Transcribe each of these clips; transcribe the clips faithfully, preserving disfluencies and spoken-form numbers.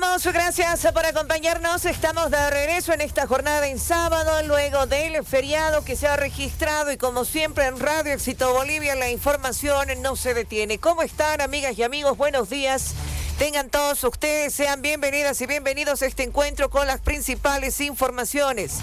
estamos, gracias por acompañarnos. Estamos de regreso en esta jornada en sábado, luego del feriado que se ha registrado y como siempre en Radio Éxito Bolivia la información no se detiene. ¿Cómo están, amigas y amigos? Buenos días. Tengan todos ustedes, sean bienvenidas y bienvenidos a este encuentro con las principales informaciones.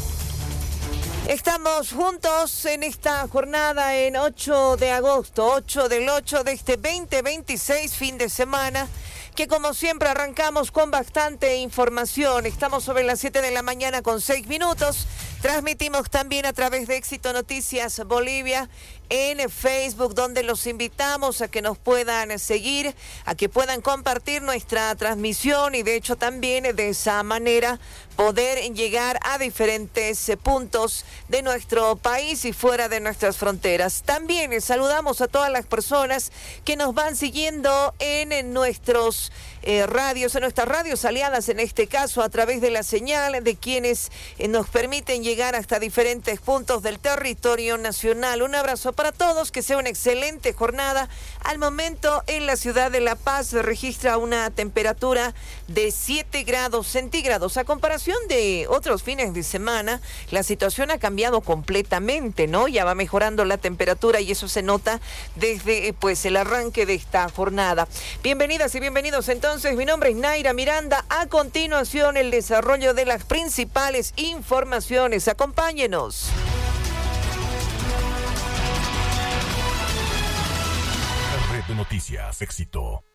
Estamos juntos en esta jornada en ocho de agosto, ocho del ocho de este veinte veintiséis, fin de semana, que como siempre arrancamos con bastante información. Estamos sobre las siete de la mañana con seis minutos. Transmitimos también a través de Éxito Noticias Bolivia en Facebook, donde los invitamos a que nos puedan seguir, a que puedan compartir nuestra transmisión y de hecho también de esa manera poder llegar a diferentes puntos de nuestro país y fuera de nuestras fronteras. También saludamos a todas las personas que nos van siguiendo en nuestros eh, radios, en nuestras radios aliadas, en este caso a través de la señal de quienes eh, nos permiten llegar hasta diferentes puntos del territorio nacional. Un abrazo para todos, que sea una excelente jornada. Al momento en la ciudad de La Paz se registra una temperatura de siete grados centígrados. A comparación de otros fines de semana, la situación ha cambiado completamente, ¿no? Ya va mejorando la temperatura y eso se nota desde pues el arranque de esta jornada. Bienvenidas y bienvenidos entonces, mi nombre es Naira Miranda. A continuación el desarrollo de las principales informaciones. Acompáñenos. Red de Noticias Éxito.